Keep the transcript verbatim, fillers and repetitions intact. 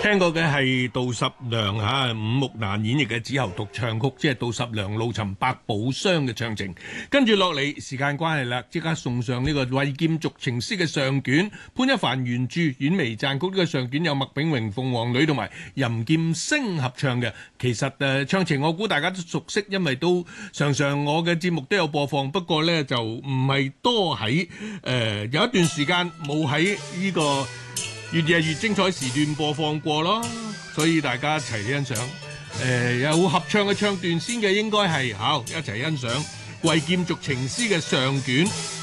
聽過嘅係杜十娘嚇，伍木蘭演繹嘅子喉獨唱曲，即係杜十娘路尋百寶箱嘅唱情。跟住落嚟，時間關係啦，即刻送上呢個《為劍續情詩》嘅上卷，潘一帆原著，婉薇撰曲。呢個上卷有麥炳榮、鳳凰女同埋任劍聲合唱嘅。其實誒唱情我估大家都熟悉，因為都常常我嘅節目都有播放。不過呢就唔係多喺誒有一段時間冇喺呢個越夜越精彩時段播放過咯，所以大家一齊欣賞。誒、呃、有合唱嘅唱段先嘅應該係好一齊欣賞《為劍續情詩》嘅上卷。